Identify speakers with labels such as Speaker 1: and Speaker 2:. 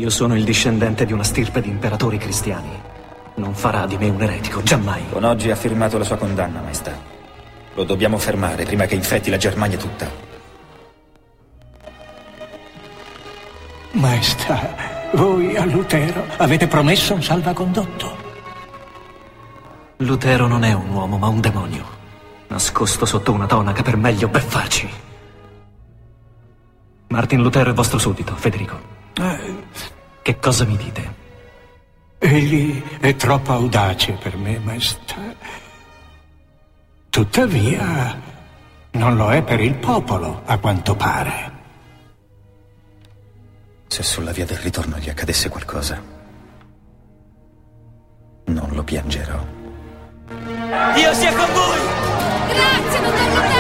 Speaker 1: Io sono il discendente di una stirpe di imperatori cristiani. Non farà di me un eretico, giammai.
Speaker 2: Con oggi ha firmato la sua condanna, maestà. Lo dobbiamo fermare prima che infetti la Germania tutta.
Speaker 3: Maestà, voi a Lutero avete promesso un salvacondotto.
Speaker 1: Lutero non è un uomo, ma un demonio, nascosto sotto una tonaca per meglio beffarci. Martin Lutero è vostro suddito, Federico. Che cosa mi dite?
Speaker 3: Egli è troppo audace per me, maestà. Tuttavia, non lo è per il popolo, a quanto pare.
Speaker 2: Se sulla via del ritorno gli accadesse qualcosa, non lo piangerò.
Speaker 4: Dio sia con voi!
Speaker 5: Grazie, dottor Lutero!